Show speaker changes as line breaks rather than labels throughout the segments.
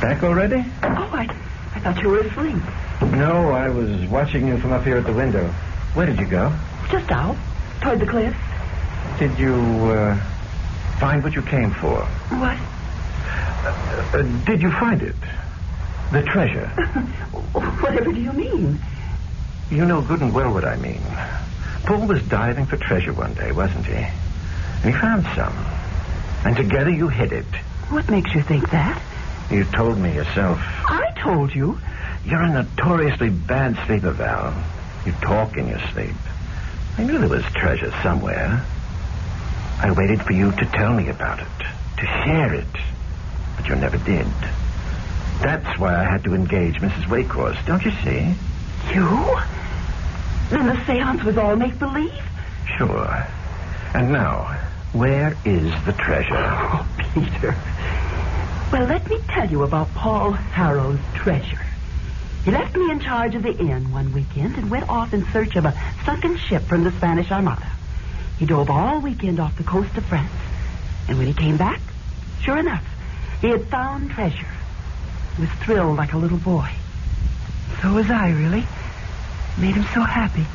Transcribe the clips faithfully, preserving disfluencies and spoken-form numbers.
Back already?
Oh, I, I thought you were asleep.
No, I was watching you from up here at the window. Where did you go?
Just out, toward the cliff.
Did you, uh, find what you came for?
What?
Uh, uh, did you find it? The treasure?
Whatever do you mean?
You know good and well what I mean. Paul was diving for treasure one day, wasn't he? And he found some. And together you hid it.
What makes you think that?
You told me yourself.
I told you?
You're a notoriously bad sleeper, Val. You talk in your sleep. I knew there was treasure somewhere. I waited for you to tell me about it, to share it. But you never did. That's why I had to engage Missus Waycross, don't you see?
You? Then the seance was all make-believe?
Sure. And now, where is the treasure?
Oh, Peter. Well, let me tell you about Paul Harrow's treasure. He left me in charge of the inn one weekend and went off in search of a sunken ship from the Spanish Armada. He drove all weekend off the coast of France. And when he came back, sure enough, he had found treasure. He was thrilled like a little boy. So was I, really. It made him so happy.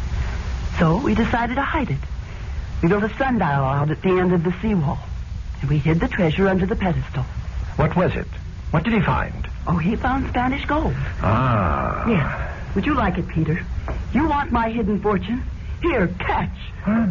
So we decided to hide it. We built a sundial out at the end of the seawall. And we hid the treasure under the pedestal.
What was it? What did he find?
Oh, he found Spanish gold.
Ah.
Yes. Would you like it, Peter? You want my hidden fortune? Here, catch.
Hmm.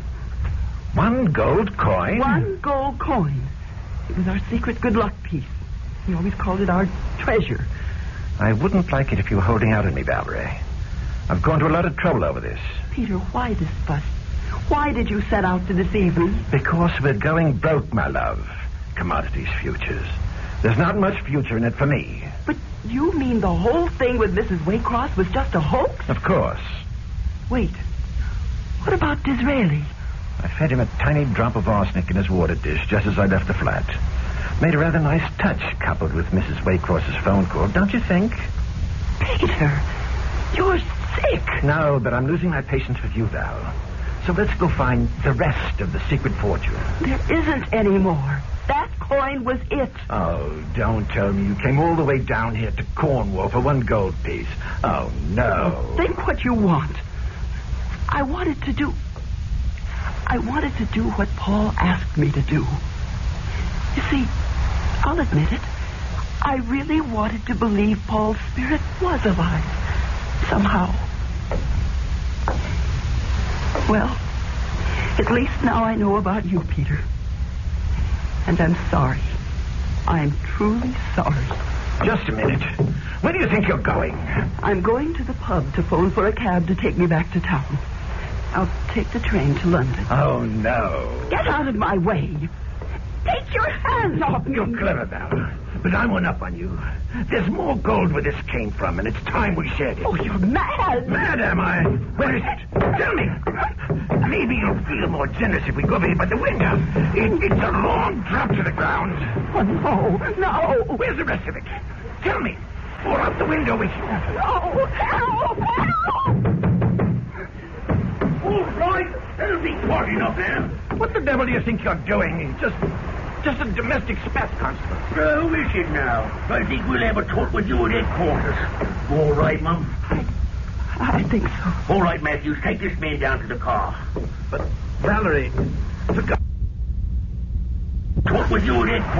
One gold coin?
One gold coin. It was our secret good luck piece. We always called it our treasure.
I wouldn't like it if you were holding out on me, Valerie. I've gone to a lot of trouble over this.
Peter, why this fuss? Why did you set out to deceive me?
Because we're going broke, my love. Commodities futures. There's not much future in it for me.
But you mean the whole thing with Missus Waycross was just a hoax?
Of course.
Wait. What about Disraeli?
I fed him a tiny drop of arsenic in his water dish just as I left the flat. Made a rather nice touch coupled with Missus Waycross's phone call, don't you think?
Peter, you're sick.
No, but I'm losing my patience with you, Val. So let's go find the rest of the secret fortune.
There isn't any more. That coin was it.
Oh, don't tell me you came all the way down here to Cornwall for one gold piece. Oh, no.
Think what you want. I wanted to do... I wanted to do what Paul asked me to do. You see, I'll admit it. I really wanted to believe Paul's spirit was alive. Somehow. Well, at least now I know about you, Peter. And I'm sorry. I'm truly sorry.
Just a minute. Where do you think you're going?
I'm going to the pub to phone for a cab to take me back to town. I'll take the train to London.
Oh, no.
Get out of my way. Take your hands off me.
You're clever, Val. But I'm one up on you. There's more gold where this came from, and it's time we shared it.
Oh, you're mad.
Mad, am I? Where is it? Tell me. Maybe you'll feel more generous if we go over here by the window. It, it's a long drop to the ground.
Oh, no, no.
Where's the rest of it? Tell me. Or out the window with you.
No, help, help.
All right. That'll be quite enough there. What the devil do you think you're doing? Just... Just a domestic spat, Constable.
Uh, who is it now? I think we'll have a talk with you at headquarters. All right, Mum?
I think so.
All right, Matthews, take this man down to the car.
But, Valerie, for God...
Talk with you at headquarters.